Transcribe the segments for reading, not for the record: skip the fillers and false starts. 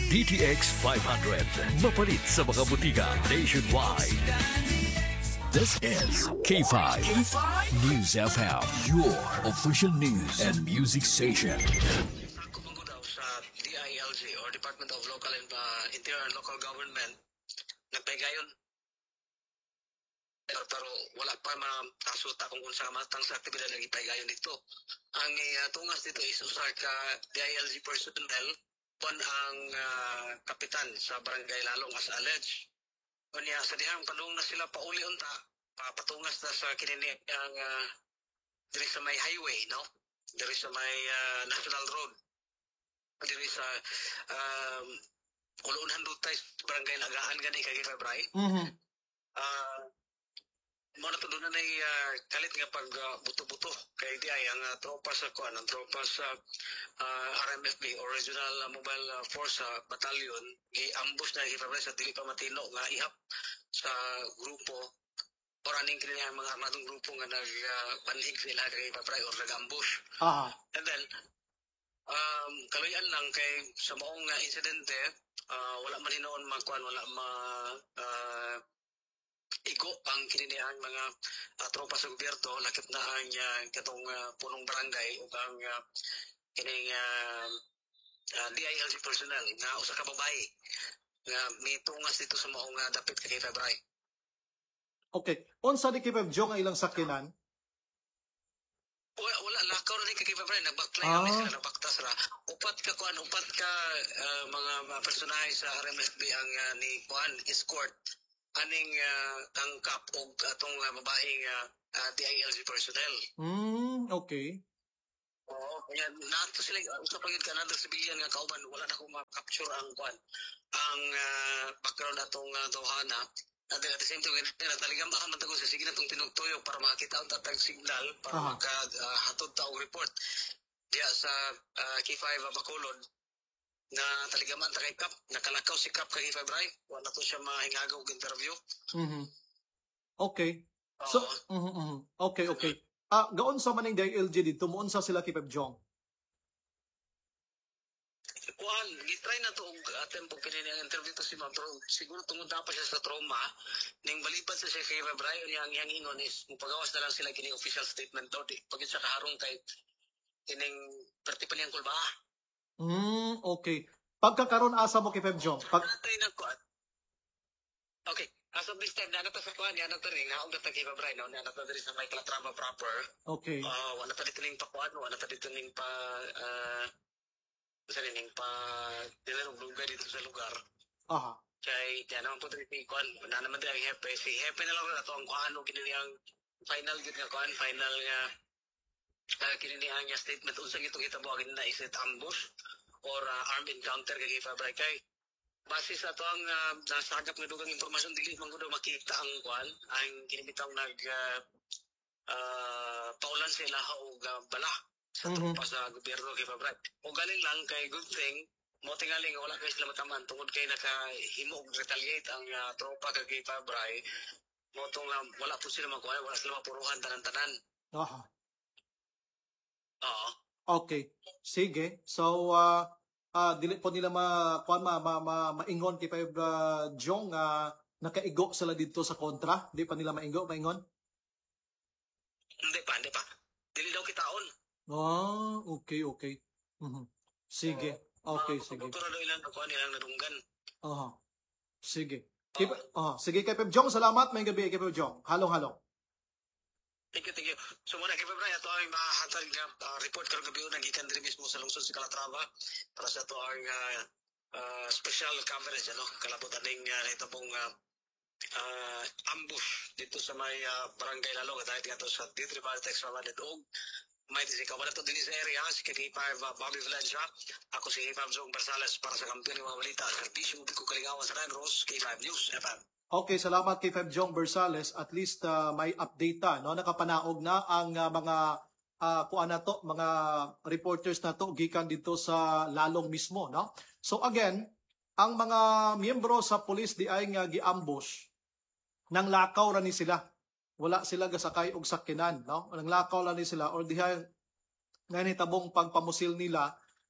DTX 500. Mapalit sa mga butika nationwide. This is K5 News FM, your official news and music station. Kumungo daw sa DILG or Department of Local and Interior and Local Government nagpaygayon pero wala pa makasuta kung unsa matang sa aktibidad ng ipaygayon dito. Ang tungas dito is usa ka DILG personnel pon ang kapitan sa Barangay Lalong as alleged. Unya sa dihang padung na sila pauli unta patungas na sa kinini ang diri sa may highway, no? Diri sa may national road. Diri sa Ulunan Dutay Barangay Lagaan gani kay Febray. Mo na to doon na kalit nga pag buto-buto kay di ay ang tropa sa kuan, ang tropa sa RMFB or Regional Mobile Force Battalion gi-ambush na Febray sa dili pa matino nga ihap sa grupo or aning kini mga armadong grupo nga nagpanhig sila kay Febray or nag-ambush. And then kaluyan lang kay sa maong insidente wala man hinoon makuan, wala igo ang kininihan mga tropa sa gobyerno lakip na ang katong punong barangay o ang kining DILG personnel nga usa ka babae nga may tungas dito sa maong dapit kay Febray. Okay. Unsa di kay Jong ang ilang sakyanan? Wala lakaw na kay Febray nagbaklay kami sila nabaktas ra. Upat ka mga personahe sa RMFB ang ni kuan escort aning tangkap og atong babaeng DILG personnel. Okay. Oo, kaya nato sila usa pa gyud ka another civilian nga kauban wala na ko ma-capture ang kuan ang background atong tawhana. At the same time, talagang baka matago sa sige na itong tinugtuyo para makita ang tatag signal para makahatod taong report. Diya sa K5 Bacolod na talagang man kay Kap, nakalakaw si Kap kay Febray. Wala to siya mahingagaw og interview. Okay. So, okay. Gaon sa maning DILG dito, muon sa sila kay Pep Jong? Kuan, gitry na to og tempo kini ang interview to si Ma'am pero siguro tungod pa siya sa trauma ning balipad sa siya kay Febray yang ingon is mupagawas na lang sila kini official statement daw di pag sa kaharong kay kining pertipalian kulba. Okay. Pagkakaroon asa mo kay Pep Jong? Okay. As of this time, nanata sa kuan, nanata rin, naong data kay Febray, no? Nanata rin sa may Calatrava proper. Okay. Wala ta dito ning pa kuan, wala ta dito ning pa sa ning pa dilarong lugar dito sa lugar. Kay kaya naman po dito kuan, na naman din ang hepe. Si hepe na lang na to ang kuan, o kinili ang final gid nga kuan, final nga kinili ang statement unsa gito kita buhagin na isit ambush or armed encounter kay Febray kay base sa to ang nasagap nga dugang impormasyon dili man gud makita ang kuan ang kinibitaw nag paulan sila og bala sa tropa sa gobyerno kay Febray. O galing lang kay good thing mo tingaling wala kay sila mataman tungod kay nakahimo og retaliate ang tropa kay Febray. Mo tong wala po sila makuha, wala sila mapuruhan tanan-tanan. Okay. Sige. So dili po nila maingon kay Pep Jong nakaigo sila dito sa kontra. Di pa nila maingon? Hindi pa. Dili daw kitaon. Okay. Sige. Okay, sige. Pero daw ilang nakuha nilang nadunggan. Sige. Sige kay Pep Jong, salamat. May gabi kay Pep Jong. Halong. Thank you. So muna kay Febray, ito ang mahatag na report karong gabi nagikan diri mismo sa lungsod sa Calatrava para sa ito ang special coverage kalabot aning ito pong ambush dito sa may Barangay Lalong dahil dito sa D3 Valtex Ramadid og may disika wala to din sa area si K5 Bobby Valencia ako si K5 Zong Barsales para sa kampiyon ng mga balita servisyo ko kalingawan sa Rose K5 News FM. Okay, salamat kay Pep Jong Barsales. At least may update no? Nakapanaog na ang mga mga reporters na to gikan dito sa Lalong mismo, no? So again, ang mga miyembro sa police di ay nga giambush nang lakaw ra ni sila. Wala sila gasakay og sakyanan, no? Nang lakaw ra ni sila or diha nga nitabong pagpamusil nila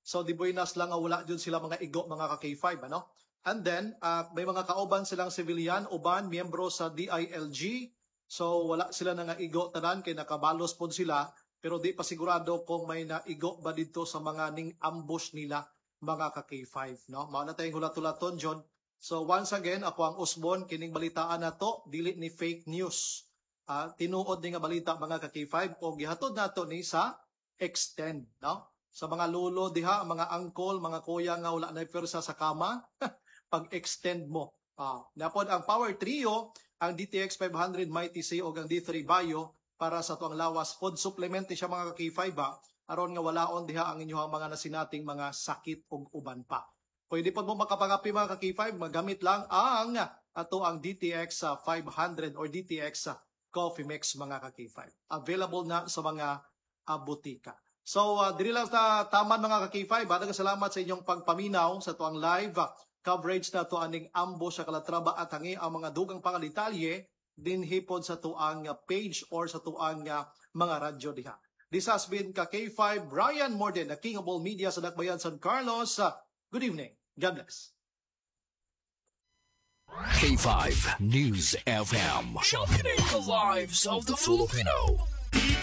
So di buinas lang nga wala jud sila mga igo mga ka K5 ano. And then may mga kauban silang civilian uban miyembro sa DILG. So wala sila na nga igo tanan kay nakabalos pod sila pero di pa sigurado kung may naigo ba dito sa mga ning ambush nila mga ka K5 no. Mao na tayong hulat-hulaton John. So once again ako ang Usbon kining balitaan na to dili ni fake news. Tinuod ni nga balita mga ka K5 o gihatod nato ni sa extend no. Sa mga lolo diha, mga uncle, mga kuya nga wala na persa sa kama, pag-extend mo. Napod ang Power Trio, ang DTX 500 Mighty C o ang D3 Bio para sa tuang lawas food supplement ni siya mga K5 aron nga walaon diha ang inyong mga nasinating mga sakit ug uban pa. Pwede po mo makapangapi mga K5, magamit lang ang DTX 500 or DTX Coffee Mix mga K5. Available na sa mga butika. So, diri lang sa taman mga ka-K5. Daghang salamat sa inyong pagpaminaw sa tuang live coverage na to aning ambush sa Calatrava at hangi ang mga dugang pangadetalye din hipon sa tuang page or sa tuang mga radyo diha. This has been ka-K5 Brian Morden, the King of all media sa Dakbayan San Carlos. Good evening. God bless. K5 News FM, championing the lives of the Filipino.